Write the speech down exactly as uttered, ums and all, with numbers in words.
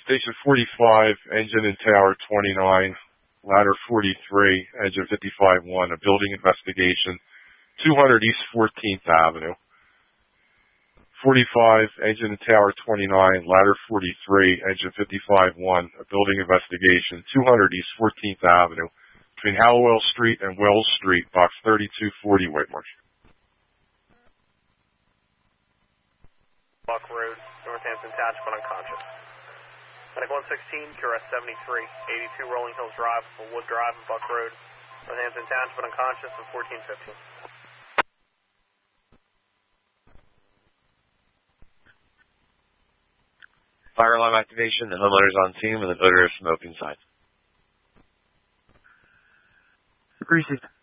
Station forty-five, engine and tower twenty-nine, ladder forty-three, engine fifty-five one, a building investigation, two hundred East fourteenth Avenue. forty-five, engine and tower twenty-nine, ladder forty-three, engine fifty-five one, a building investigation, two hundred East fourteenth Avenue, between Hallowell Street and Wells Street, box thirty-two forty, Whitemarsh. Buck Road, Northampton Township, unconscious. Medic one sixteen, Q R S seventy-three, eighty-two Rolling Hills Drive, Wood Drive, and Buck Road, Northampton Township, unconscious, and fourteen fifteen. Fire alarm activation, the homeowner's on scene with an odor of smoke inside. Precinct